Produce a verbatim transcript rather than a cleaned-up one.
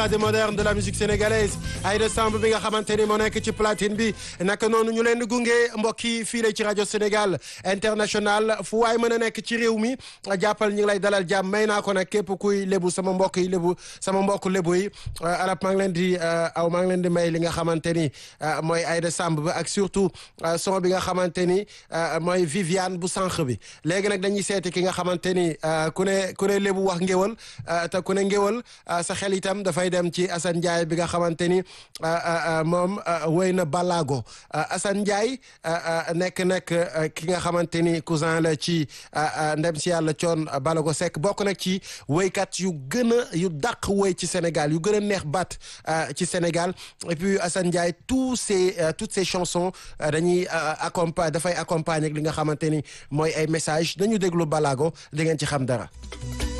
trad et moderne de la musique sénégalaise Aïda Samb bi nga xamante ni moo nekk ci platine bi naka noonu ñu leen di gunge mbokk yi fii la ci rajo Sénégal international fu waay mën a nekk ci réew mi jàppal ñu ngi lay dalal jàmm may naa ko nag képp kuy lébu sama mbokk yi lébu sama mbokk lébu yi arab maa ngi leen di aw maa ngi leen di may li nga xamante ni mooy Aïda Samb ba ak surtout son bi nga xamante ni mooy Viviane bu sànq bi léegi nag dañuy seeti ki nga xamante ni ku ne ku ne lébu wax ngéwal te ku ne ngéwal sa xel itam dafay dem ci Assane Ndiaye bi nga xamante ni moom wéy na Balago Assane Ndiaye nekk nekk ki nga xamante ni cousin la ci ndem si yàlla coon Balago Seck bokk nag ci wéykat yu gën a yu dàq wéy ci Sénégal yu gën a neex baat ci Sénégal et puis Assane Ndiaye tous ces toutes ces chansons dañuy accompagne dafay accompagner ak li nga xamante ni mooy ay message dañu déglu Balago di ngeen ci xam dara